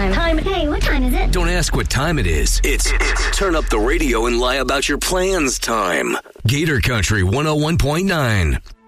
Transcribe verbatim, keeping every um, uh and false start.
time. Time. Hey, what time is it? Don't ask what time it is. It's, it's turn up the radio and lie about your plans time. Gator Country one oh one point nine.